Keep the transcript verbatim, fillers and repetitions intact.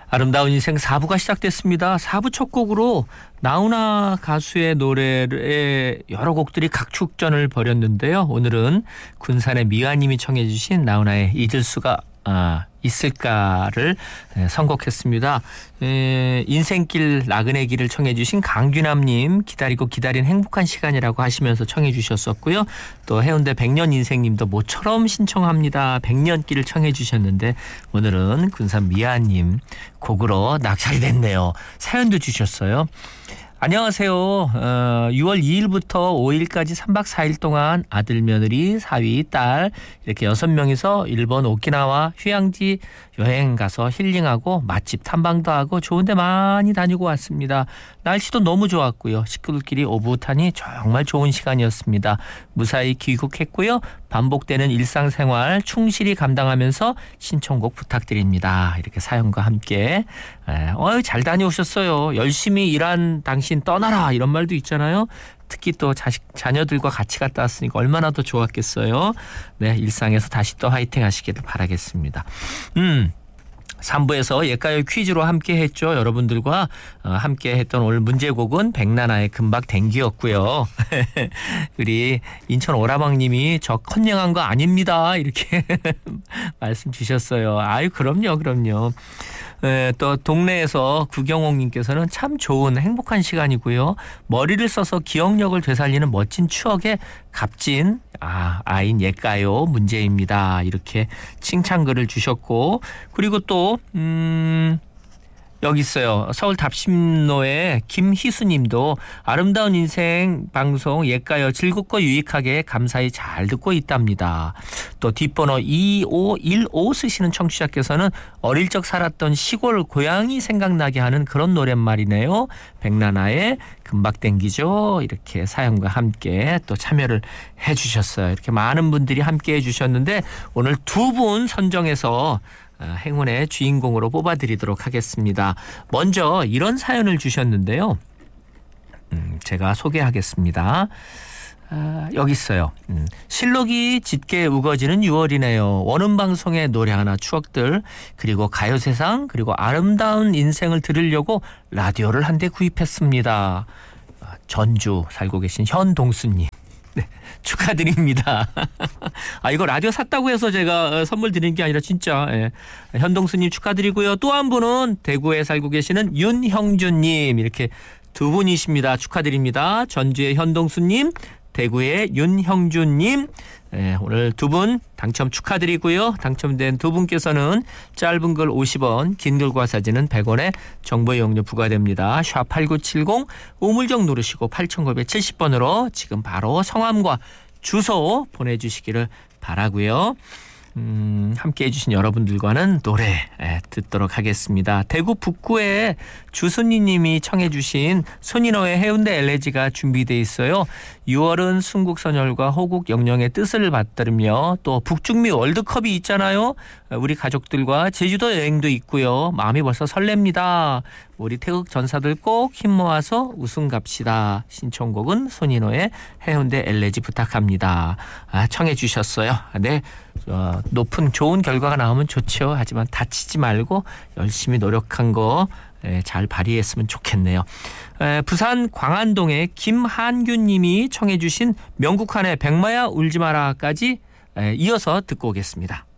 아름다운 인생 사 부가 시작됐습니다. 사 부 첫 곡으로 나훈아 가수의 노래에 여러 곡들이 각축전을 벌였는데요. 오늘은 군산의 미아님이 청해 주신 나훈아의 잊을 수가 아, 있을까를 선곡했습니다. 에, 인생길 나그네 길을 청해 주신 강규남님 기다리고 기다린 행복한 시간이라고 하시면서 청해 주셨었고요. 또 해운대 백년 인생님도 모처럼 신청합니다. 백년길을 청해 주셨는데 오늘은 군산 미아님 곡으로 낙찰이 됐네요. 사연도 주셨어요. 안녕하세요. 어, 유월 이일부터 오일까지 삼 박 사 일 동안 아들, 며느리, 사위, 딸 이렇게 여섯 명이서 일본 오키나와 휴양지 여행 가서 힐링하고 맛집 탐방도 하고 좋은 데 많이 다니고 왔습니다. 날씨도 너무 좋았고요. 식구들끼리 오붓하니 정말 좋은 시간이었습니다. 무사히 귀국했고요. 반복되는 일상생활 충실히 감당하면서 신청곡 부탁드립니다. 이렇게 사연과 함께 에, 어이, 잘 다녀오셨어요. 열심히 일한 당신 떠나라 이런 말도 있잖아요. 특히 또 자식, 자녀들과 같이 갔다 왔으니까 얼마나 더 좋았겠어요. 네, 일상에서 다시 또 화이팅 하시기를 바라겠습니다. 음. 삼 부에서 옛가요 퀴즈로 함께 했죠. 여러분들과 함께 했던 오늘 문제곡은 백나나의 금박 댕기였고요. 우리 인천 오라방님이 저 컨닝한 거 아닙니다. 이렇게 말씀 주셨어요. 아유 그럼요 그럼요. 에, 또 동네에서 구경옥님께서는 참 좋은 행복한 시간이고요. 머리를 써서 기억력을 되살리는 멋진 추억의 값진 아, 아인 옛가요 문제입니다. 이렇게 칭찬글을 주셨고 그리고 또 음, 여기 있어요. 서울 답심로의 김희수님도 아름다운 인생 방송 옛가요 즐겁고 유익하게 감사히 잘 듣고 있답니다. 또 뒷번호 이오일오 쓰시는 청취자께서는 어릴 적 살았던 시골 고향이 생각나게 하는 그런 노랫말이네요. 백나나의 금박 땡기죠. 이렇게 사연과 함께 또 참여를 해 주셨어요. 이렇게 많은 분들이 함께 해 주셨는데 오늘 두 분 선정해서 행운의 주인공으로 뽑아드리도록 하겠습니다. 먼저 이런 사연을 주셨는데요. 음, 제가 소개하겠습니다. 아, 여기 있어요. 음, 실록이 짙게 우거지는 유월이네요. 원음 방송의 노래 하나 추억들 그리고 가요세상 그리고 아름다운 인생을 들으려고 라디오를 한 대 구입했습니다. 아, 전주 살고 계신 현동수님. 네, 축하드립니다. 아 이거 라디오 샀다고 해서 제가 선물 드리는 게 아니라 진짜 예. 현동수님 축하드리고요. 또 한 분은 대구에 살고 계시는 윤형준님 이렇게 두 분이십니다. 축하드립니다. 전주의 현동수님 대구의 윤형준님 예, 오늘 두 분 당첨 축하드리고요. 당첨된 두 분께서는 짧은 글 오십 원 긴 글과 사진은 백 원의 정보 이용료 부과됩니다. 샵 팔구칠공 우물정 누르시고 팔천구백칠십 번으로 지금 바로 성함과 주소 보내주시기를 바라고요. 음, 함께해 주신 여러분들과는 노래 예, 듣도록 하겠습니다. 대구 북구에 주순이 님이 청해 주신 손인호의 해운대 엘레지가 준비되어 있어요. 유월은 순국선열과 호국 영령의 뜻을 받들으며 또 북중미 월드컵이 있잖아요. 우리 가족들과 제주도 여행도 있고요. 마음이 벌써 설렙니다. 우리 태극 전사들 꼭 힘 모아서 우승 갑시다. 신청곡은 손인호의 해운대 엘레지 부탁합니다. 아, 청해 주셨어요. 네, 어, 높은 좋은 결과가 나오면 좋죠. 하지만 다치지 말고 열심히 노력한 거 잘 발휘했으면 좋겠네요. 에, 부산 광안동의 김한균 님이 청해 주신 명국한의 백마야 울지 마라까지 에, 이어서 듣고 오겠습니다.